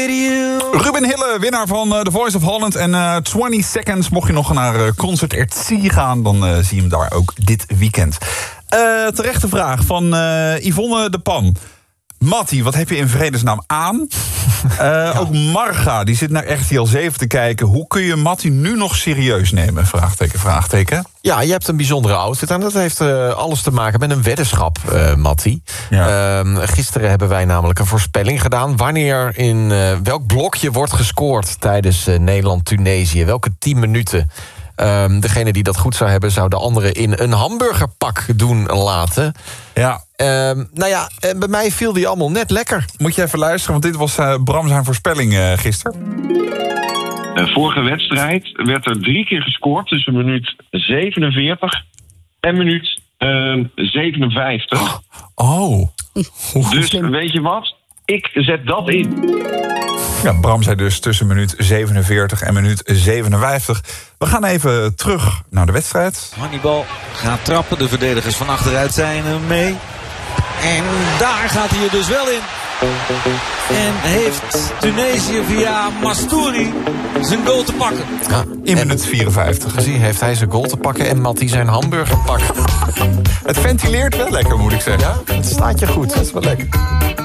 with you. Ruben Hille, winnaar van The Voice of Holland. En 20 Seconds, mocht je nog naar Concert RC gaan... dan zie je hem daar ook dit weekend. Terechte vraag van Yvonne de Pan. Mattie, wat heb je in vredesnaam aan? Ook Marga, die zit naar RTL 7 te kijken. Hoe kun je Mattie nu nog serieus nemen? Vraagteken. Ja, je hebt een bijzondere outfit en dat heeft alles te maken met een weddenschap, Mattie. Ja. Gisteren hebben wij namelijk een voorspelling gedaan... wanneer in welk blokje wordt gescoord tijdens Nederland-Tunesië. Welke 10 minuten... degene die dat goed zou hebben... zou de andere in een hamburgerpak doen laten. Ja. Bij mij viel die allemaal net lekker. Moet je even luisteren, want dit was Bram zijn voorspelling gisteren. Vorige wedstrijd werd er 3 keer gescoord... tussen minuut 47 en minuut 57. Oh. Dus weet je wat? Ik zet dat in. Ja, Bram zei dus tussen minuut 47 en minuut 57. We gaan even terug naar de wedstrijd. Hannibal gaat trappen. De verdedigers van achteruit zijn er mee. En daar gaat hij er dus wel in. En heeft Tunesië via Mastouri zijn goal te pakken. Ja, in minuut 54. Gezien heeft hij zijn goal te pakken en Mattie zijn hamburgerpak. Het ventileert wel lekker, moet ik zeggen. Ja, het staat je goed. Dat is wel lekker.